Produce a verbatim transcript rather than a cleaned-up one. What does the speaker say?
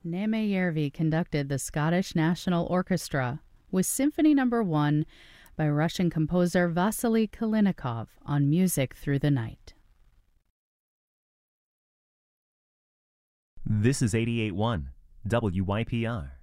Nemejärvi conducted the Scottish National Orchestra with Symphony Number One by Russian composer Vasily Kalinikov on Music Through the Night. This is eighty-eight point one W Y P R.